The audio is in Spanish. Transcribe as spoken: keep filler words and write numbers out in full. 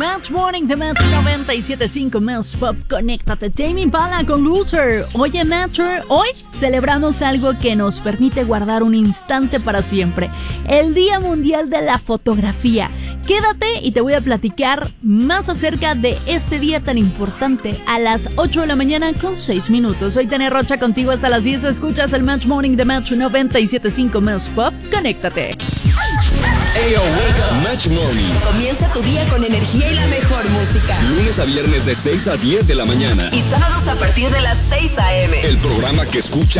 Match Morning de Metro noventa y siete punto cinco más Pop. Conéctate. Tame Impala con Loser. Oye, Metro, hoy celebramos algo que nos permite guardar un instante para siempre. El Día Mundial de la Fotografía. Quédate y te voy a platicar más acerca de este día tan importante a las ocho de la mañana con seis minutos. Soy Tania Rocha contigo hasta las diez. Escuchas el Match Morning de Metro noventa y siete punto cinco más Pop. Conéctate. Hey, yo, wake up. Match Morning. Comienza tu día con energía y la mejor música. Lunes a viernes de seis a diez de la mañana. Y sábados a partir de las seis a eme. El programa que escucha